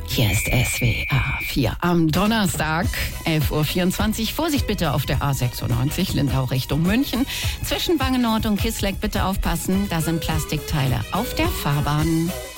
Hier ist SWR 4 am Donnerstag, 11.24 Uhr. Vorsicht bitte auf der A96, Lindau Richtung München. Zwischen Wangen Nord und Kissleck bitte aufpassen, da sind Plastikteile auf der Fahrbahn.